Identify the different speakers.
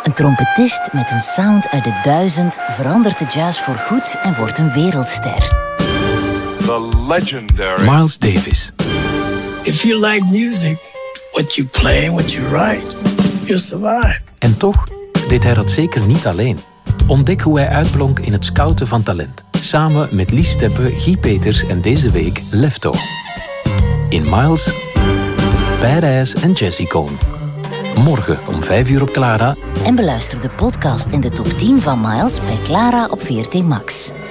Speaker 1: Een trompetist met een sound uit de 1000 verandert de jazz voorgoed en wordt een wereldster.
Speaker 2: The legendary
Speaker 3: Miles Davis.
Speaker 4: If you like music, what you play, what you write, you'll survive.
Speaker 3: En toch deed hij dat zeker niet alleen. Ontdek hoe hij uitblonk in het scouten van talent. Samen met Lies Steppe, Guy Peters en deze week Lefto. In Miles, Badass en Jesse Cohn. Morgen om 5:00 op Clara.
Speaker 1: En beluister de podcast in de top 10 van Miles bij Clara op VRT Max.